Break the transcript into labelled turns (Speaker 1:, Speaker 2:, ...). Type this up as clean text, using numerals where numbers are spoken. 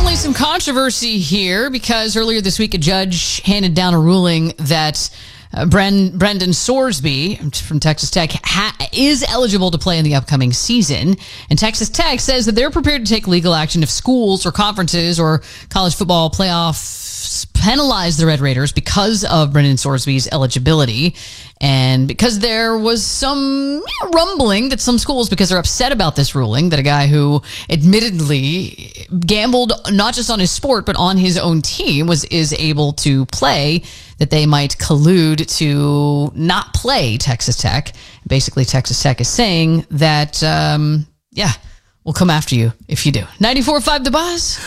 Speaker 1: Certainly some controversy here because earlier this week a judge handed down a ruling that Brendan Sorsby from Texas Tech is eligible to play in the upcoming season. And Texas Tech says that they're prepared to take legal action if schools or conferences or college football playoffs penalize the Red Raiders because of Brendan Sorsby's eligibility. And because there was some rumbling that some schools, because they're upset about this ruling, that a guy who admittedly gambled not just on his sport but on his own team is able to play, that they might collude to not play Texas Tech. Basically, Texas Tech is saying that, we'll come after you if you do. 94.5 The Buzz.